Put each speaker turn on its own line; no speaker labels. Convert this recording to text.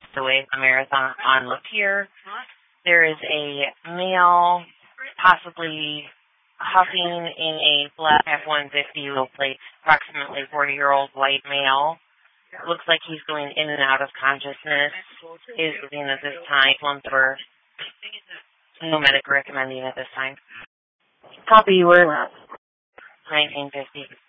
the way the marathon on Lapeer. There is a male, possibly huffing in a black F-150 low plate, approximately 40-year-old white male. Looks like he's going in and out of consciousness. Is living at this time. Lumber. No medic recommending at this time.
Copy, you were
1950.